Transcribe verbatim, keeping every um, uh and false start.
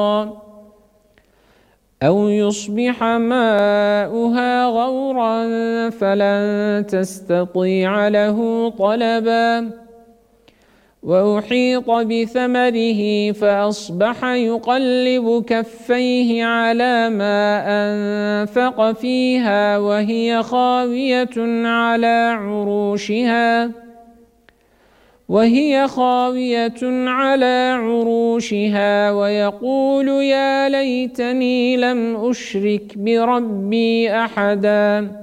أو يصبح ماؤها غورا فلن تستطيع له طلبا وأحيط بثمره فأصبح يقلب كفيه على ما أنفق فيها وهي خاوية على عروشها وهي خاوية على عروشها ويقول يا ليتني لم أشرك بربي أحدا